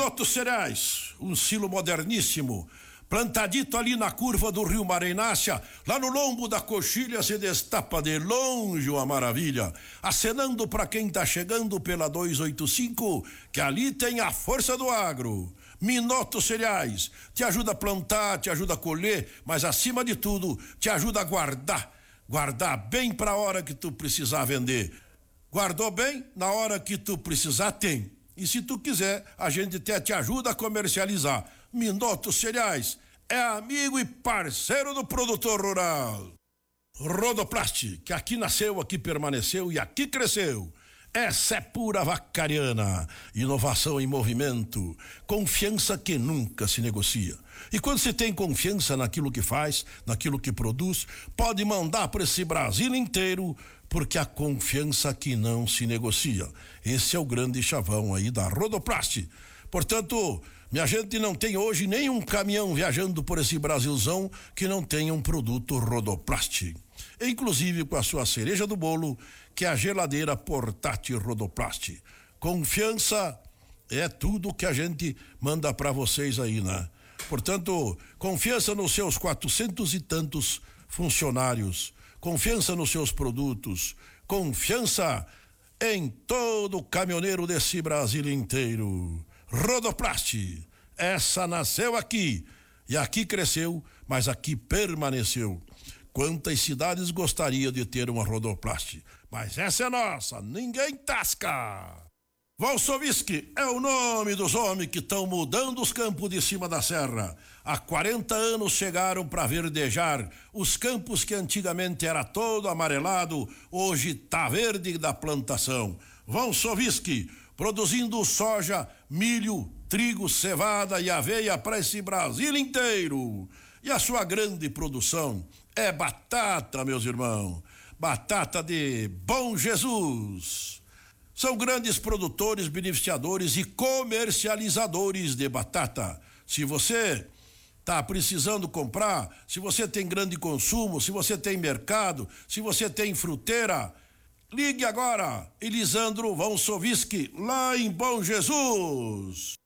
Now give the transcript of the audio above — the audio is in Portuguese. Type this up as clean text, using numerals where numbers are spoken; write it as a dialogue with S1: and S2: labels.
S1: Minuto Cereais, um silo moderníssimo, plantadito ali na curva do rio Mareinácia, lá no lombo da coxilha se destapa de longe uma maravilha, acenando para quem tá chegando pela 285, que ali tem a força do agro. Minuto Cereais, te ajuda a plantar, te ajuda a colher, mas acima de tudo, te ajuda a guardar bem para a hora que tu precisar vender. Guardou bem, na hora que tu precisar tem. E se tu quiser, a gente até te ajuda a comercializar. Minuto Cereais é amigo e parceiro do produtor rural. Rodoplast, que aqui nasceu, aqui permaneceu e aqui cresceu. Essa é pura vacariana, inovação em movimento, confiança que nunca se negocia. E quando você tem confiança naquilo que faz, naquilo que produz, pode mandar para esse Brasil inteiro, porque a confiança que não se negocia. Esse é o grande chavão aí da Rodoplast. Portanto, minha gente, não tem hoje nenhum caminhão viajando por esse Brasilzão que não tenha um produto Rodoplast. Inclusive com a sua cereja do bolo, que é a geladeira portátil Rodoplast. Confiança é tudo que a gente manda para vocês aí, né? Portanto, confiança nos seus 400 e tantos funcionários, confiança nos seus produtos, confiança em todo caminhoneiro desse Brasil inteiro. Rodoplast, essa nasceu aqui e aqui cresceu, mas aqui permaneceu. Quantas cidades gostaria de ter uma Rodoplast? Mas essa é nossa, ninguém tasca. Valsoviski é o nome dos homens que estão mudando os campos de cima da serra. Há 40 anos chegaram para verdejar os campos que antigamente era todo amarelado, hoje tá verde da plantação. Valsoviski, produzindo soja, milho, trigo, cevada e aveia para esse Brasil inteiro. E a sua grande produção é batata, meus irmãos. Batata de Bom Jesus. São grandes produtores, beneficiadores e comercializadores de batata. Se você está precisando comprar, se você tem grande consumo, se você tem mercado, se você tem fruteira, ligue agora, Elisandro Valsoviski, lá em Bom Jesus.